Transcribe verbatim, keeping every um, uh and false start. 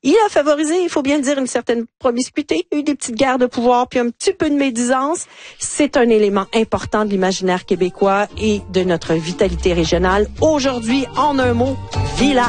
Il a favorisé, il faut bien le dire, une certaine promiscuité, eu des petites guerres de pouvoir, puis un petit peu de médisance. C'est un élément important de l'imaginaire québécois et de notre vitalité régionale. Aujourd'hui, en un mot, village.